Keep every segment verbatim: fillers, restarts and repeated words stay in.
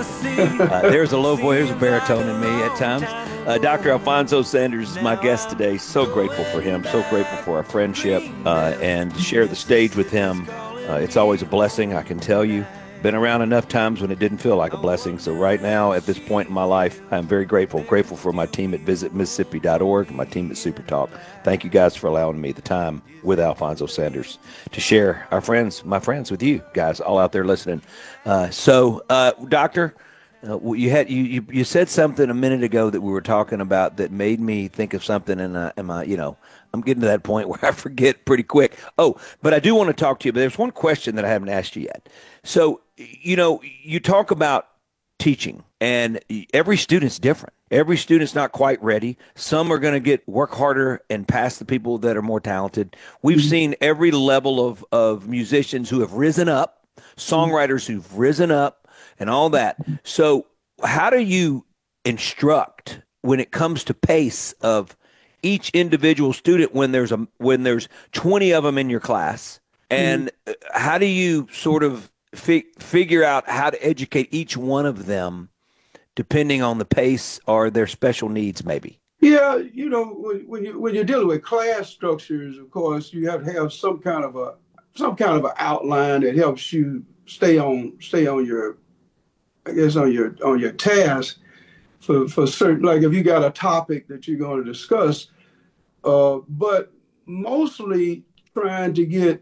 Uh, there's a low voice, there's a baritone in me at times. Uh, Doctor Alphonso Sanders is my guest today. So grateful for him, so grateful for our friendship, uh, and to share the stage with him. Uh, it's always a blessing, I can tell you. Been around enough times when it didn't feel like a blessing. So right now, at this point in my life, I'm very grateful. Grateful for my team at visit mississippi dot org, my team at Super Talk. Thank you guys for allowing me the time with Alphonso Sanders to share our friends, my friends, with you guys all out there listening. Uh, so, uh, Doctor, uh, you had you, you you said something a minute ago that we were talking about that made me think of something, and uh, am I, you know, I'm getting to that point where I forget pretty quick. Oh, but I do want to talk to you. But there's one question that I haven't asked you yet. So, you know, you talk about teaching, and every student's different. Every student's not quite ready. Some are going to get work harder and pass the people that are more talented. We've mm-hmm. seen every level of, of musicians who have risen up, songwriters who've risen up, and all that. So how do you instruct when it comes to pace of each individual student when there's a when there's twenty of them in your class? And mm-hmm. how do you sort of Fig- figure out how to educate each one of them depending on the pace or their special needs, maybe? Yeah, you know, when, when you when you're dealing with class structures, of course, you have to have some kind of a some kind of an outline that helps you stay on stay on your, I guess, on your on your task for for certain. Like if you got a topic that you're going to discuss, uh, but mostly trying to get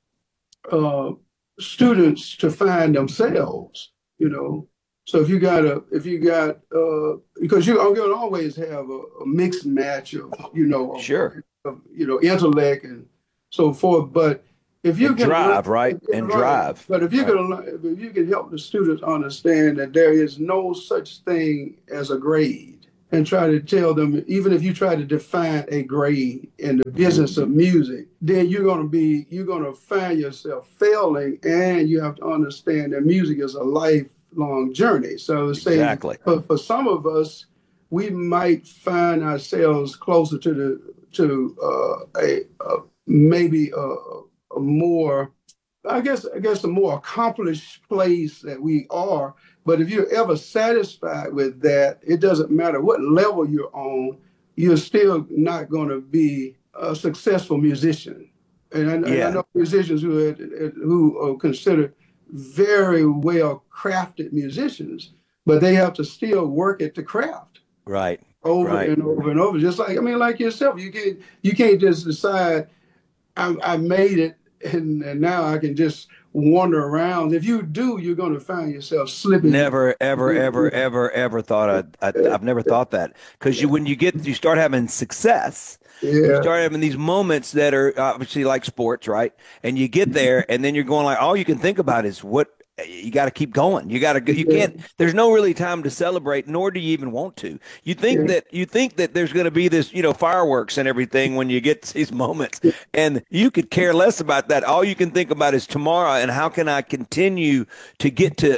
uh, students to find themselves, you know. So if you got a, if you got, uh, because you're going to always have a, a mixed match of, you know, sure, of, you know, intellect and so forth. But if you and can drive, learn, right, and right. drive. But if you right. can, if you can help the students understand that there is no such thing as a grade, and try to tell them, even if you try to define a grade in the business of music, then you're going to be, you're going to find yourself failing, and you have to understand that music is a lifelong journey. So say, exactly. But for some of us, we might find ourselves closer to the, to uh, a, a maybe a, a more, I guess, I guess a more accomplished place that we are. But if you're ever satisfied with that, it doesn't matter what level you're on, you're still not going to be a successful musician. And I, yeah. and I know musicians who are, who are considered very well crafted musicians, but they have to still work at the craft. Right. Over right. and over and over. Just like, I mean, like yourself, you can't, you can't just decide, I, I made it and, and now I can just wander around. If you do, you're going to find yourself slipping. Never, ever, ever, ever, ever thought I, I I've never thought that, because you when you get you start having success, yeah. you start having these moments that are obviously like sports, right? And you get there, and then you're going like, all you can think about is what you got to keep going. You got to you can't. There's no really time to celebrate, nor do you even want to. You think yeah. that you think that there's going to be this, you know, fireworks and everything when you get to these moments, and you could care less about that. All you can think about is tomorrow, and how can I continue to get to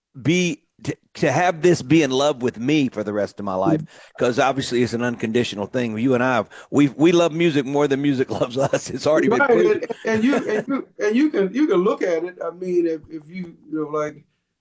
be to, to have this be in love with me for the rest of my life, because obviously it's an unconditional thing. You and I have we we love music more than music loves us. It's already been right. and, and you and you and you can you can look at it. I mean, if, if you you know like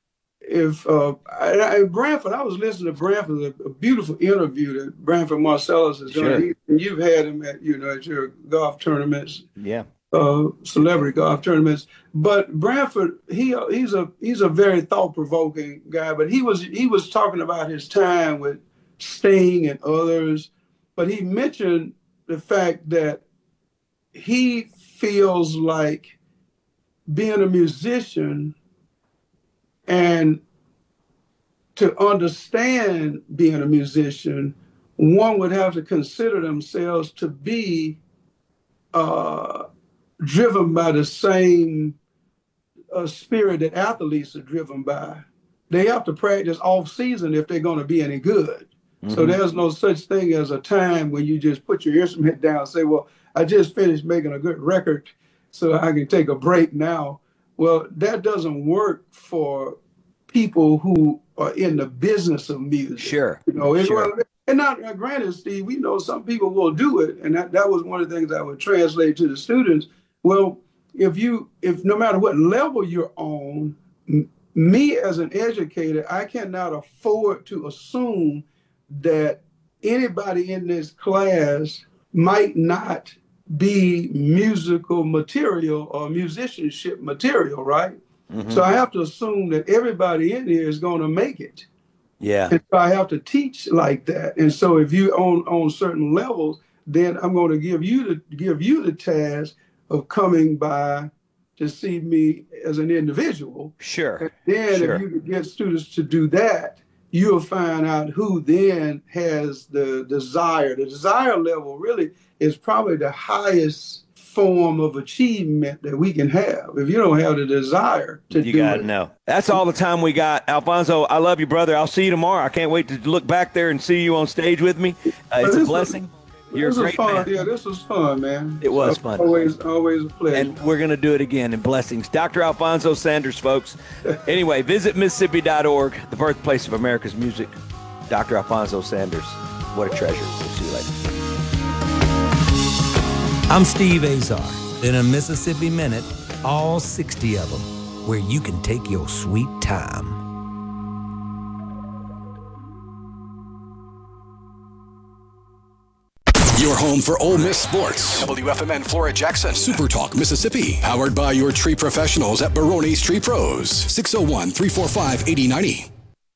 if uh I, I, Branford, I was listening to Branford, a, a beautiful interview that Branford Marcellus has done. Sure. He, and you've had him at you know at your golf tournaments. Yeah. Uh, celebrity golf tournaments, but Branford, he he's a he's a very thought-provoking guy. But he was he was talking about his time with Sting and others, but he mentioned the fact that he feels like being a musician, and to understand being a musician, one would have to consider themselves to be uh, driven by the same uh, spirit that athletes are driven by. They have to practice off season if they're going to be any good. Mm-hmm. So there's no such thing as a time when you just put your instrument down and say, well, I just finished making a good record, so I can take a break now. Well, that doesn't work for people who are in the business of music. Sure. You know, sure. Well, and now, granted, Steve, we know some people will do it, and that, that was one of the things I would translate to the students. Well, if you, if no matter what level you're on, me as an educator, I cannot afford to assume that anybody in this class might not be musical material or musicianship material, right? Mm-hmm. So I have to assume that everybody in here is going to make it. Yeah. And so I have to teach like that. And so if you on on certain levels, then I'm going to give you the give you the task of coming by to see me as an individual. Sure. And then sure. if you could get students to do that, you'll find out who then has the desire. The desire level really is probably the highest form of achievement that we can have. If you don't have the desire to you do gotta it. know. That's all the time we got. Alfonso, I love you, brother. I'll see you tomorrow. I can't wait to look back there and see you on stage with me. Uh, it's a blessing. Was, You're this a great was fun. man. Yeah, this was fun, man. It was so, fun. Always, always a pleasure. And we're going to do it again in blessings. Doctor Alfonso Sanders, folks. Anyway, visit Mississippi dot org, the birthplace of America's music. Doctor Alfonso Sanders. What a treasure. We'll see you later. I'm Steve Azar. In a Mississippi Minute, all sixty of them, where you can take your sweet time. Your home for Ole Miss sports. W F M N Flora Jackson. Super Talk Mississippi. Powered by your tree professionals at Barone's Tree Pros. six oh one, three four five, eight oh nine oh.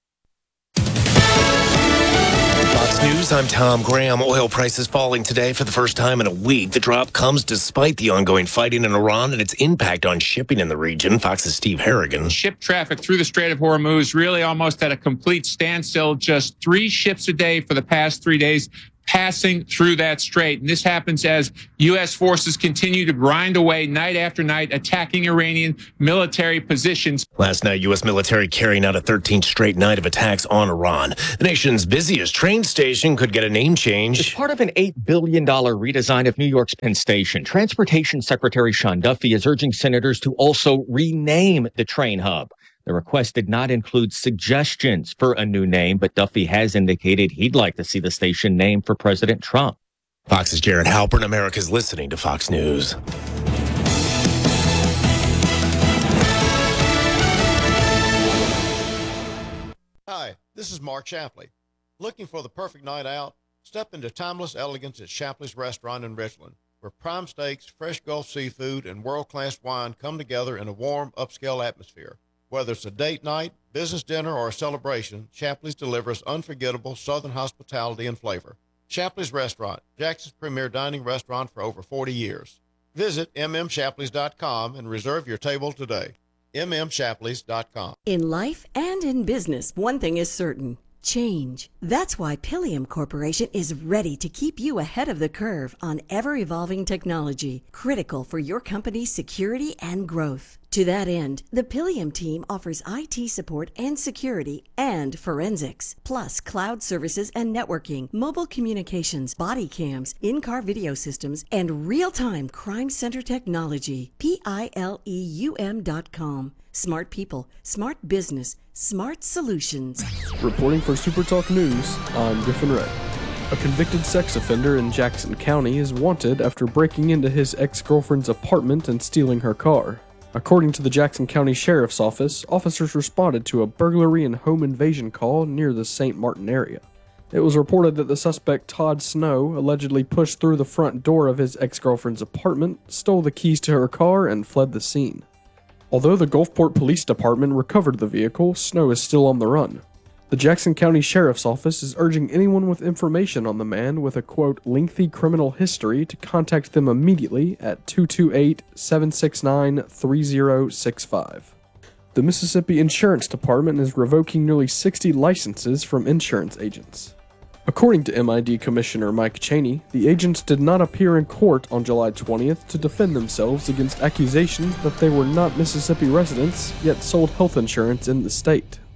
Fox News, I'm Tom Graham. Oil prices falling today for the first time in a week. The drop comes despite the ongoing fighting in Iran and its impact on shipping in the region. Fox's Steve Harrigan. Ship traffic through the Strait of Hormuz really almost at a complete standstill. Just three ships a day for the past three days passing through that strait. And this happens as U S forces continue to grind away night after night, attacking Iranian military positions. Last night, U S military carrying out a thirteenth straight night of attacks on Iran. The nation's busiest train station could get a name change. As part of an eight billion dollars redesign of New York's Penn Station, Transportation Secretary Sean Duffy is urging senators to also rename the train hub. The request did not include suggestions for a new name, but Duffy has indicated he'd like to see the station named for President Trump. Fox's Jared Halpern. America's listening to Fox News. Hi, this is Mark Shapley. Looking for the perfect night out? Step into timeless elegance at Shapley's Restaurant in Richland, where prime steaks, fresh Gulf seafood, and world-class wine come together in a warm, upscale atmosphere. Whether it's a date night, business dinner, or a celebration, Shapley's delivers unforgettable Southern hospitality and flavor. Shapley's Restaurant, Jackson's premier dining restaurant for over forty years. Visit m m shapleys dot com and reserve your table today. m m shapleys dot com. In life and in business, one thing is certain. Change. That's why Pilium Corporation is ready to keep you ahead of the curve on ever-evolving technology, critical for your company's security and growth. To that end, the Pilium team offers I T support and security and forensics, plus cloud services and networking, mobile communications, body cams, in-car video systems, and real-time crime center technology. P I L E U M dot com. Smart people, smart business, smart solutions. Reporting for Super Talk News, I'm Griffin Ray. A convicted sex offender in Jackson County is wanted after breaking into his ex-girlfriend's apartment and stealing her car. According to the Jackson County Sheriff's Office, officers responded to a burglary and home invasion call near the Saint Martin area. It was reported that the suspect, Todd Snow, allegedly pushed through the front door of his ex-girlfriend's apartment, stole the keys to her car, and fled the scene. Although the Gulfport Police Department recovered the vehicle, Snow is still on the run. The Jackson County Sheriff's Office is urging anyone with information on the man with a, quote, lengthy criminal history to contact them immediately at two two eight, seven six nine, three zero six five. The Mississippi Insurance Department is revoking nearly sixty licenses from insurance agents. According to M I D Commissioner Mike Cheney, the agents did not appear in court on July twentieth to defend themselves against accusations that they were not Mississippi residents, yet sold health insurance in the state.